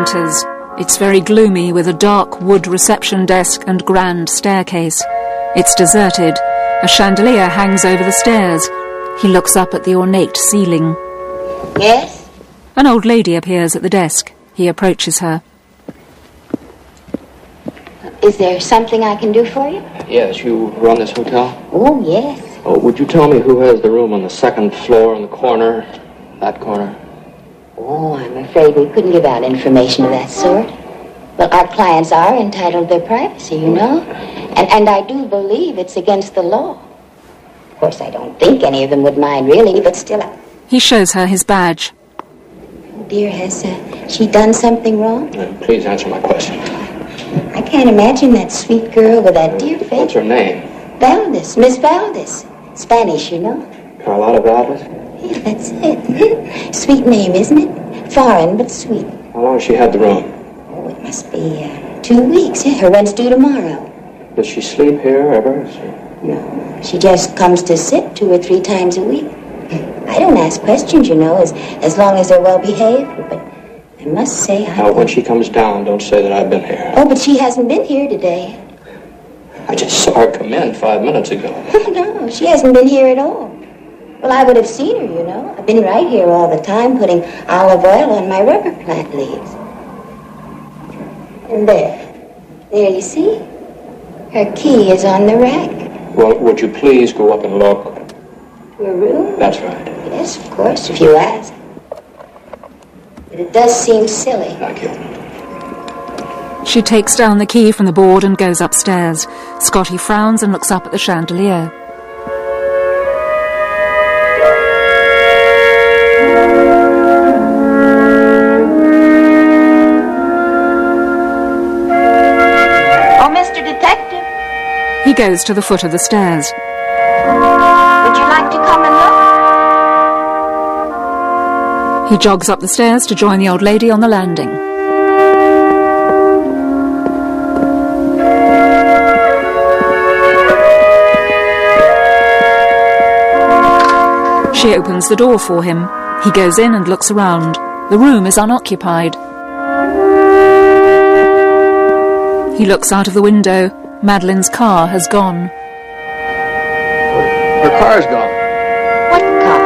enters. It's very gloomy, with a dark wood reception desk and grand staircase. It's deserted. A chandelier hangs over the stairs. He looks up at the ornate ceiling. Yes? An old lady appears at the desk. He approaches her. Is there something I can do for you? Yes, you run this hotel? Oh, yes. Oh, would you tell me who has the room on the second floor in the corner? That corner? Oh, I'm afraid we couldn't give out information of that sort. Well, our clients are entitled to their privacy, you know. And I do believe it's against the law. Of course, I don't think any of them would mind, really, but still... He shows her his badge. Dear, has she done something wrong? Please answer my question. I can't imagine that sweet girl with that dear face. What's her name? Valdez, Miss Valdez. Spanish, you know. Carlotta Valdez? Yeah, that's it. Sweet name, isn't it? Foreign, but sweet. How long has she had the room? Oh, it must be 2 weeks. Yeah, her rent's due tomorrow. Does she sleep here ever? No, she just comes to sit 2 or 3 times a week. I don't ask questions, you know, as long as they're well behaved, but I must say Now, when she comes down, don't say that I've been here. Oh, but she hasn't been here today. I just saw her come in 5 minutes ago. No, she hasn't been here at all. Well, I would have seen her, you know. I've been right here all the time putting olive oil on my rubber plant leaves. And there, you see? Her key is on the rack. Well, would you please go up and look? Her room? That's right. Yes, of course, if you ask. But it does seem silly. Thank you. She takes down the key from the board and goes upstairs. Scotty frowns and looks up at the chandelier. Oh, Mr. Detective. He goes to the foot of the stairs. Would you like to come and look? He jogs up the stairs to join the old lady on the landing. She opens the door for him. He goes in and looks around. The room is unoccupied. He looks out of the window. Madeline's car has gone. Her car's gone. What car?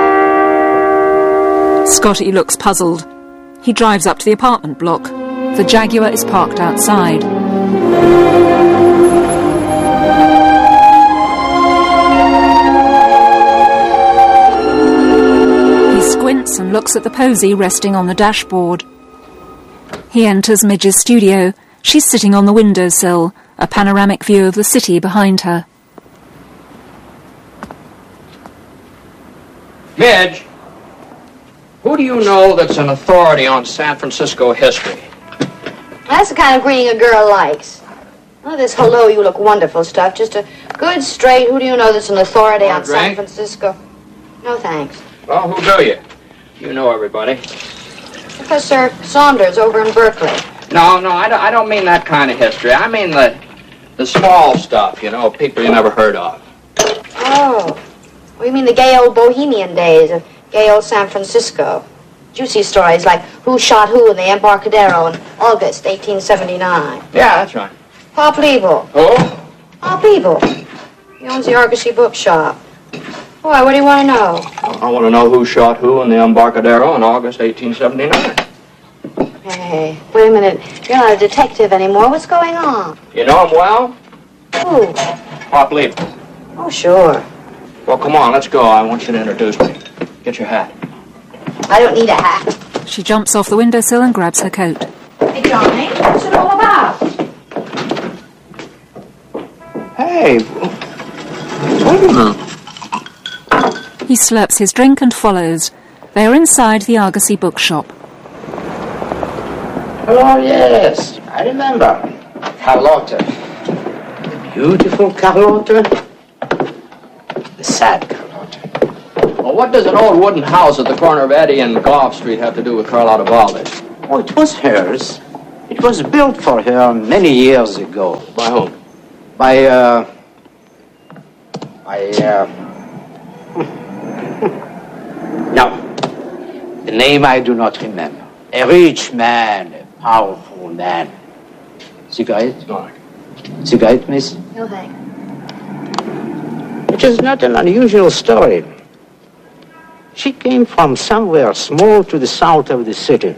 Scotty looks puzzled. He drives up to the apartment block. The Jaguar is parked outside. He squints and looks at the posy resting on the dashboard. He enters Midge's studio. She's sitting on the windowsill, a panoramic view of the city behind her. Midge, who do you know that's an authority on San Francisco history? That's the kind of greeting a girl likes. Oh, this hello, you look wonderful stuff. Just a good, straight, who do you know that's an authority on San Francisco? No, thanks. Well, who do you? You know everybody. Professor Saunders over in Berkeley. No, I don't mean that kind of history. I mean the small stuff, you know, people you never heard of. Oh. Well, you mean the gay old bohemian days of gay old San Francisco. Juicy stories like who shot who in the Embarcadero in August 1879. Yeah, that's right. Pop Liebel. Who? Pop Liebel. He owns the Argosy bookshop. Boy, what do you want to know? I want to know who shot who in the Embarcadero in August 1879. Hey, wait a minute. You're not a detective anymore. What's going on? You know him well? Who? Pop Liebel. Oh, sure. Well, come on, let's go. I want you to introduce me. Get your hat. I don't need a hat. She jumps off the windowsill and grabs her coat. Hey, Johnny, what's it all about? Hey, wait a minute. He slurps his drink and follows. They are inside the Argosy bookshop. Oh, yes, I remember. Carlotta. The beautiful Carlotta. The sad Carlotta. Well, what does an old wooden house at the corner of Eddy and Gough Street have to do with Carlotta Valdez? Oh, it was hers. It was built for her many years ago. By whom? By no, the name I do not remember. A rich man, a powerful man. Cigarette? No. Cigarette, miss? No thanks. It is not an unusual story. She came from somewhere small to the south of the city.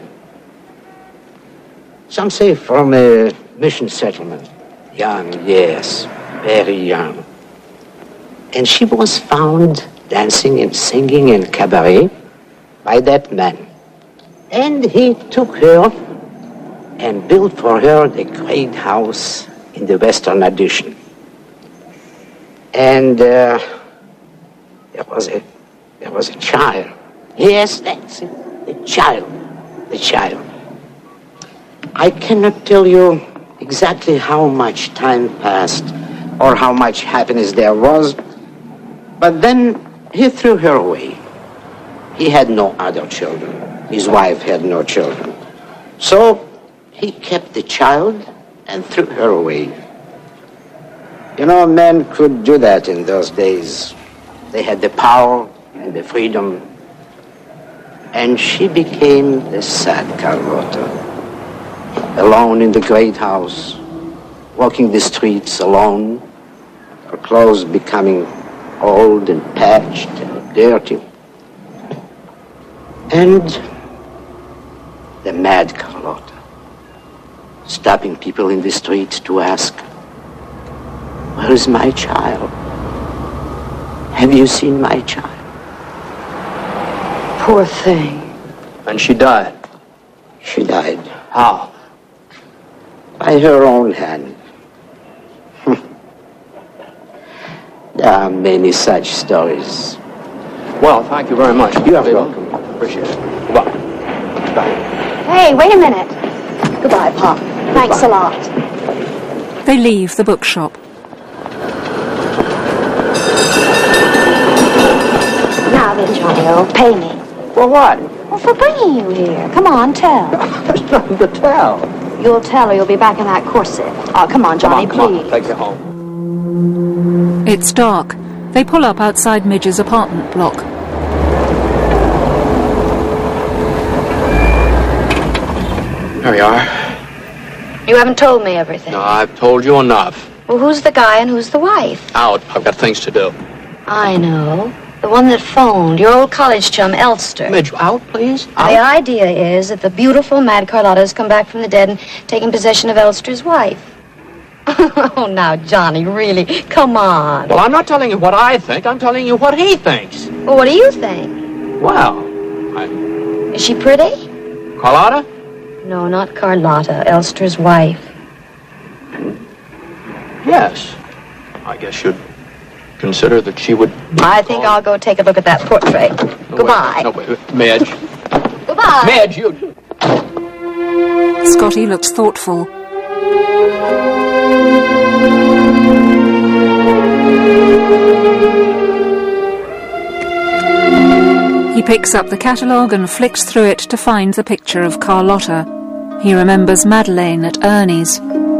Some say from a mission settlement. Young, yes, very young. And she was found dancing and singing in cabaret by that man. And he took her and built for her the great house in the Western Addition. And there was a child. Yes, that's it. The child. I cannot tell you exactly how much time passed or how much happiness there was, but then he threw her away. He had no other children. His wife had no children. So he kept the child and threw her away. You know, men could do that in those days. They had the power and the freedom. And she became the sad Carlotta, alone in the great house, walking the streets alone, her clothes becoming old and patched and dirty. And the mad Carlotta, stopping people in the street to ask, "Where is my child? Have you seen my child?" Poor thing. And she died. She died. How? By her own hand. There are many such stories. Well, thank you very much. You are welcome. Appreciate it. Goodbye. Bye. Hey, wait a minute. Goodbye, Pop. Thanks a lot. They leave the bookshop. Now then, Johnny, pay me. For what? Well, for bringing you here. Come on, tell. There's nothing to tell. You'll tell or you'll be back in that corset. Oh, come on, Johnny, Come on, please. take you home. It's dark. They pull up outside Midge's apartment block. There you are. You haven't told me everything. No, I've told you enough. Well, who's the guy and who's the wife? Out. I've got things to do. I know. The one that phoned, your old college chum, Elster. Midge, out, please. The idea is that the beautiful Mad Carlotta has come back from the dead and taken possession of Elster's wife. Oh, now, Johnny, really, come on. Well, I'm not telling you what I think. I'm telling you what he thinks. Well, what do you think? Well, Is she pretty? Carlotta? No, not Carlotta, Elster's wife. Yes. I guess you'd consider that she would... I think I'll go take a look at that portrait. Goodbye. Wait. Midge. Goodbye. Midge, you... Scotty looks thoughtful. He picks up the catalogue and flicks through it to find the picture of Carlotta. He remembers Madeleine at Ernie's.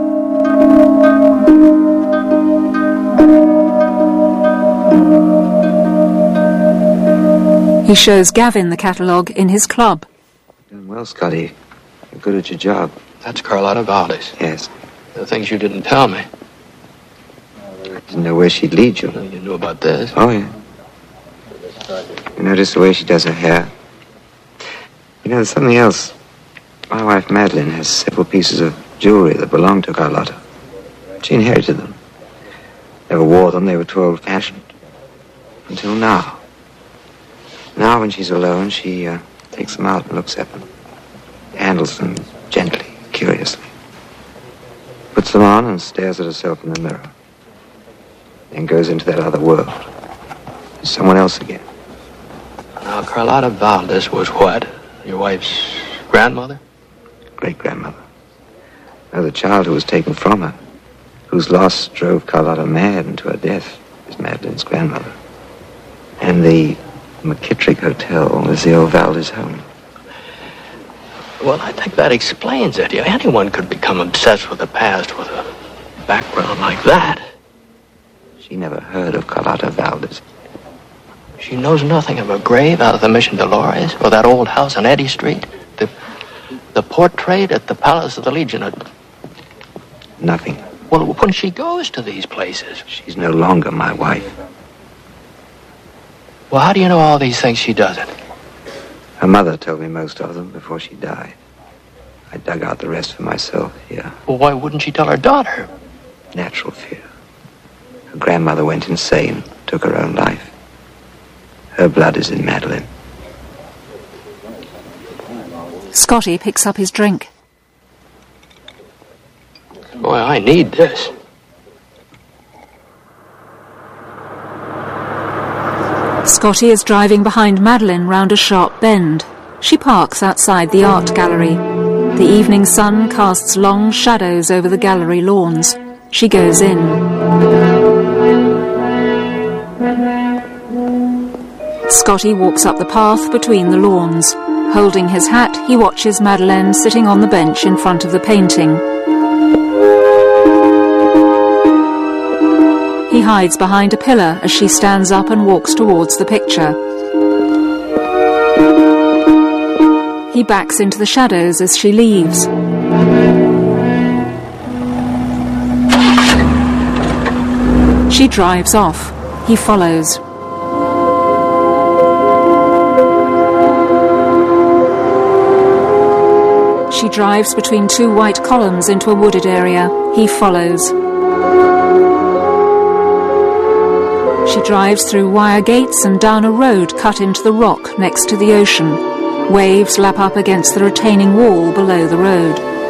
He shows Gavin the catalogue in his club. Doing well, Scotty. You're good at your job. That's Carlotta Valdez. Yes. The things you didn't tell me. I didn't know where she'd lead you. You knew about this. Oh, yeah. You notice the way she does her hair? You know, there's something else. My wife, Madeline, has several pieces of jewelry that belonged to Carlotta. She inherited them. Never wore them. They were too old-fashioned. Until now. Now, when she's alone, she takes them out and looks at them. Handles them gently, curiously. Puts them on and stares at herself in the mirror. Then goes into that other world. She's someone else again. Now, Carlotta Valdez was what? Your wife's grandmother? Great-grandmother. No, the child who was taken from her, whose loss drove Carlotta mad into her death, is Madeline's grandmother. And the McKittrick Hotel is the old Valdez home. Well, I think that explains it. Anyone could become obsessed with the past with a background like that. She never heard of Carlotta Valdez. She knows nothing of a grave out of the Mission Dolores or that old house on Eddy Street. The portrait at the Palace of the Legion. Nothing. Well, when she goes to these places... She's no longer my wife. Well, how do you know all these things she doesn't? Her mother told me most of them before she died. I dug out the rest for myself here. Well, why wouldn't she tell her daughter? Natural fear. Her grandmother went insane, took her own life. Her blood is in Madeleine. Scotty picks up his drink. Boy, I need this. Scotty is driving behind Madeleine round a sharp bend. She parks outside the art gallery. The evening sun casts long shadows over the gallery lawns. She goes in. Scotty walks up the path between the lawns. Holding his hat, he watches Madeleine sitting on the bench in front of the painting. He hides behind a pillar as she stands up and walks towards the picture. He backs into the shadows as she leaves. She drives off. He follows. She drives between two white columns into a wooded area. He follows. She drives through wire gates and down a road cut into the rock next to the ocean. Waves lap up against the retaining wall below the road.